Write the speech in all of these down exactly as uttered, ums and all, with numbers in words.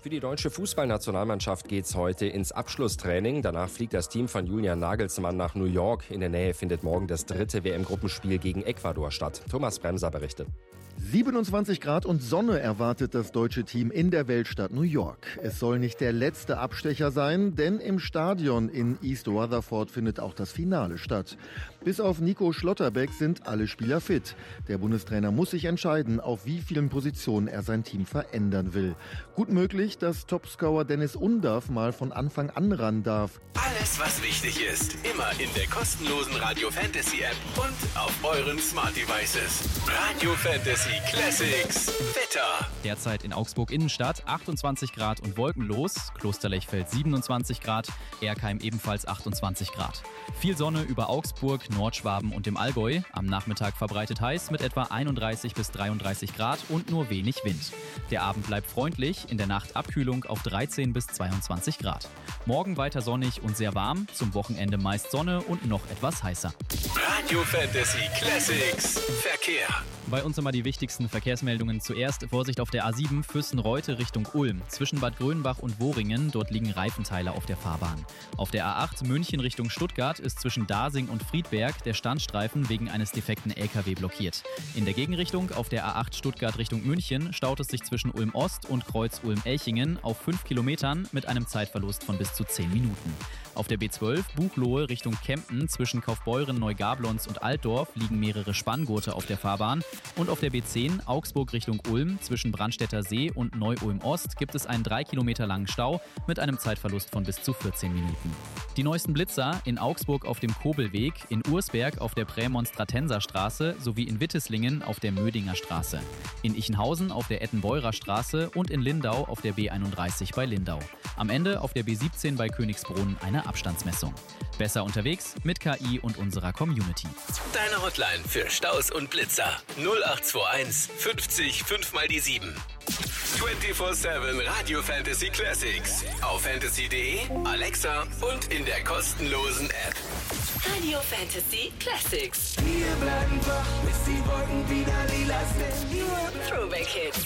Für die deutsche Fußballnationalmannschaft geht's heute ins Abschlusstraining. Danach fliegt das Team von Julian Nagelsmann nach New York. In der Nähe findet morgen das dritte W M-Gruppenspiel gegen Ecuador statt. Thomas Bremser berichtet. siebenundzwanzig Grad und Sonne erwartet das deutsche Team in der Weltstadt New York. Es soll nicht der letzte Abstecher sein, denn im Stadion in East Rutherford findet auch das Finale statt. Bis auf Nico Schlotterbeck sind alle Spieler fit. Der Bundestrainer muss sich entscheiden, auf wie vielen Positionen er sein Team verändern will. Gut möglich, dass Topscorer Dennis Undaff mal von Anfang an ran darf. Alles, was wichtig ist, immer in der kostenlosen Radio Fantasy App und auf euren Smart Devices. Radio Fantasy Classics Wetter. Derzeit in Augsburg Innenstadt achtundzwanzig Grad und wolkenlos, Klosterlechfeld siebenundzwanzig Grad, Erkheim ebenfalls achtundzwanzig Grad. Viel Sonne über Augsburg, Nordschwaben und dem Allgäu, am Nachmittag verbreitet heiß mit etwa einunddreißig bis dreiunddreißig Grad und nur wenig Wind. Der Abend bleibt freundlich, in der Nacht Abkühlung auf dreizehn bis zweiundzwanzig Grad. Morgen weiter sonnig und sehr warm, zum Wochenende meist Sonne und noch etwas heißer. Radio Fantasy Classics Verkehr. Bei uns immer die wichtigsten Verkehrsmeldungen. Zuerst Vorsicht auf der A sieben Fürstenreute Richtung Ulm. Zwischen Bad Grönbach und Woringen, dort liegen Reifenteile auf der Fahrbahn. Auf der A acht München Richtung Stuttgart ist zwischen Dasing und Friedberg der Standstreifen wegen eines defekten L K W blockiert. In der Gegenrichtung auf der A acht Stuttgart Richtung München staut es sich zwischen Ulm Ost und Kreuz Ulm-Elchingen auf fünf Kilometern mit einem Zeitverlust von bis zu zehn Minuten. Auf der B zwölf Buchloe Richtung Kempten zwischen Kaufbeuren, Neugablonz und Altdorf liegen mehrere Spanngurte auf der Fahrbahn. Und auf der B zehn Augsburg Richtung Ulm zwischen Brandstätter See und Neu-Ulm Ost gibt es einen drei Kilometer langen Stau mit einem Zeitverlust von bis zu vierzehn Minuten. Die neuesten Blitzer in Augsburg auf dem Kobelweg, in Ursberg auf der Prämonstratenser Straße sowie in Witteslingen auf der Mödinger Straße. In Ichenhausen auf der Ettenbeurer Straße und in Lindau auf der B einunddreißig bei Lindau. Am Ende auf der B siebzehn bei Königsbrunn eine Abstandsmessung. Besser unterwegs mit K I und unserer Community. Deine Hotline für Staus und Blitzer null acht zwei eins fünfzig fünf mal die sieben. vierundzwanzig sieben Radio Fantasy Classics auf fantasy punkt de, Alexa und in der kostenlosen App. Radio Fantasy Classics. Wir bleiben wach, bis die Wolken wieder lila sind. Throwback Hits.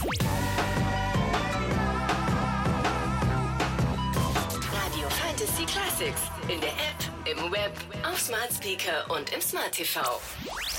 Radio Fantasy Classics. In der App, im Web, auf Smart Speaker und im Smart T V.